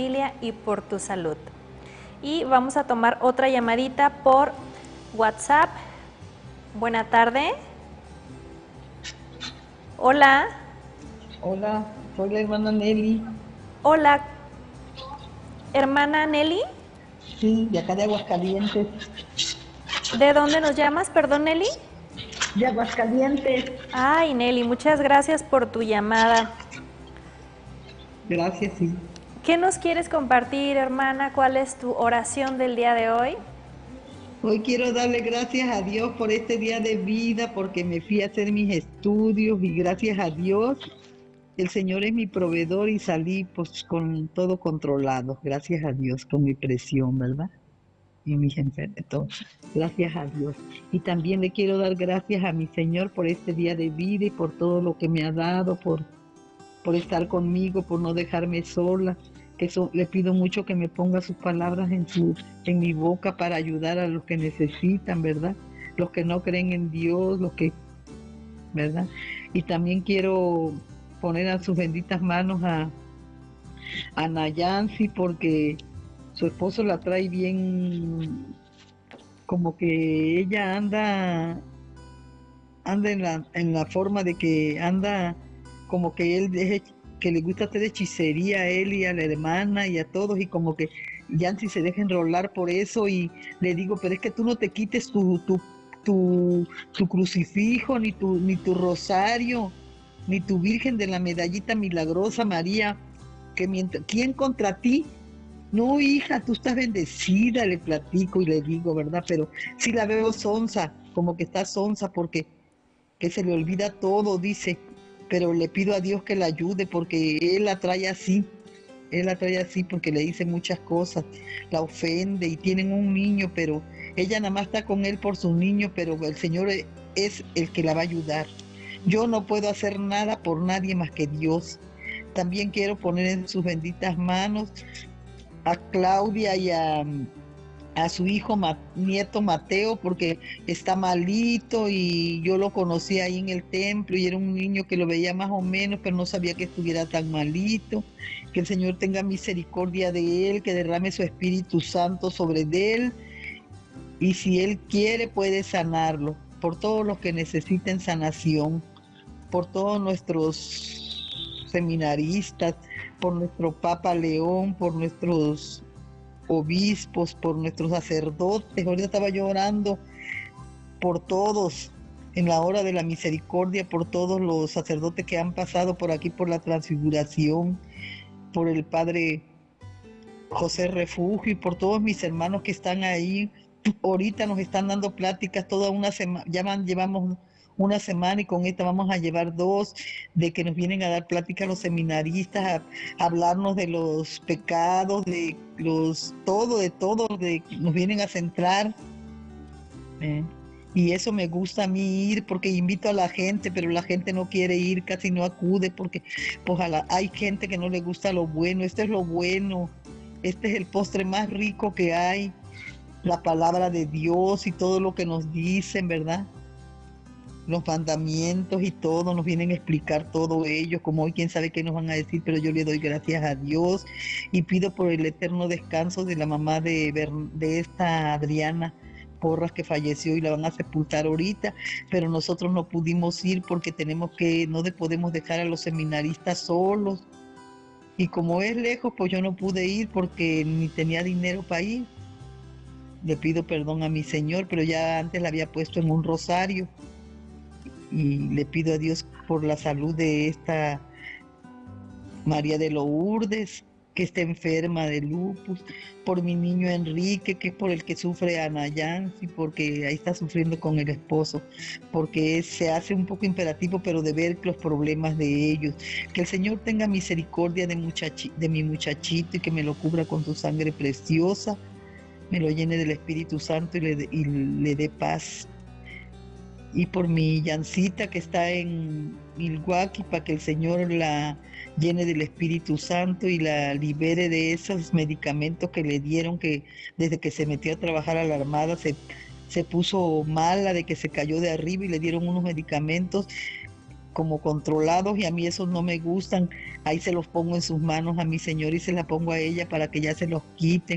familia y por tu salud. Y vamos a tomar otra llamadita por WhatsApp. Buena tarde. Hola. Hola, soy la hermana Nelly. Hola, hermana Nelly. Sí, de acá de Aguascalientes. ¿De dónde nos llamas? Perdón, Nelly. De Aguascalientes. Ay, Nelly, muchas gracias por tu llamada. Gracias, sí. ¿Qué nos quieres compartir, hermana? ¿Cuál es tu oración del día de hoy? Hoy quiero darle gracias a Dios por este día de vida, porque me fui a hacer mis estudios y gracias a Dios, el Señor es mi proveedor y salí pues con todo controlado. Gracias a Dios, con mi presión, ¿verdad? Y mis enfermedades. Gracias a Dios. Y también le quiero dar gracias a mi Señor por este día de vida y por todo lo que me ha dado, por estar conmigo, por no dejarme sola. Le pido mucho que me ponga sus palabras en mi boca para ayudar a los que necesitan, ¿verdad? Los que no creen en Dios, ¿verdad? Y también quiero poner a sus benditas manos a Nayansi, porque su esposo la trae bien, como que ella anda en la forma de que anda como que que le gusta hacer hechicería a él y a la hermana y a todos, y como que Yancy se deja enrolar por eso, y le digo, pero es que tú no te quites tu crucifijo, ni tu rosario, ni tu Virgen de la Medallita Milagrosa María, ¿quién contra ti? No, hija, tú estás bendecida, le platico y le digo, ¿verdad? Pero sí la veo sonsa, como que está sonsa porque que se le olvida todo, dice, pero le pido a Dios que la ayude porque él la trae así porque le dice muchas cosas, la ofende y tienen un niño, pero ella nada más está con él por su niño, pero el Señor es el que la va a ayudar. Yo no puedo hacer nada por nadie más que Dios. También quiero poner en sus benditas manos a Claudia y a su hijo nieto Mateo, porque está malito y yo lo conocí ahí en el templo y era un niño que lo veía más o menos, pero no sabía que estuviera tan malito. Que el Señor tenga misericordia de él, que derrame su Espíritu Santo sobre él, y si él quiere puede sanarlo. Por todos los que necesiten sanación, por todos nuestros seminaristas, por nuestro Papa León, por nuestros obispos, por nuestros sacerdotes. Ahorita estaba yo orando por todos en la hora de la misericordia, por todos los sacerdotes que han pasado por aquí por la transfiguración, por el Padre José Refugio y por todos mis hermanos que están ahí. Ahorita nos están dando pláticas toda una semana, llevamos una semana y con esta vamos a llevar dos, de que nos vienen a dar pláticas los seminaristas, a hablarnos de los pecados, de todo, nos vienen a centrar. Y eso me gusta a mí ir, porque invito a la gente, pero la gente no quiere ir, casi no acude, porque pues, hay gente que no le gusta lo bueno. Esto es lo bueno, este es el postre más rico que hay, la palabra de Dios y todo lo que nos dicen, ¿verdad? Los mandamientos y todo, nos vienen a explicar todo ellos, como hoy quién sabe qué nos van a decir, pero yo le doy gracias a Dios y pido por el eterno descanso de la mamá de esta Adriana Porras, que falleció y la van a sepultar ahorita, pero nosotros no pudimos ir porque no podemos dejar a los seminaristas solos, y como es lejos, pues yo no pude ir porque ni tenía dinero para ir. Le pido perdón a mi Señor, pero ya antes la había puesto en un rosario, y le pido a Dios por la salud de esta María de Lourdes, que está enferma de lupus, por mi niño Enrique, que es por el que sufre Ana Yancy, porque ahí está sufriendo con el esposo, porque se hace un poco imperativo, pero de ver los problemas de ellos. Que el Señor tenga misericordia de mi muchachito y que me lo cubra con su sangre preciosa, me lo llene del Espíritu Santo y le dé paz. Y por mi Yancita que está en Milwaukee, para que el Señor la llene del Espíritu Santo y la libere de esos medicamentos que le dieron, que desde que se metió a trabajar a la Armada se puso mala, de que se cayó de arriba y le dieron unos medicamentos como controlados y a mí esos no me gustan. Ahí se los pongo en sus manos a mi señor y se la pongo a ella para que ya se los quiten.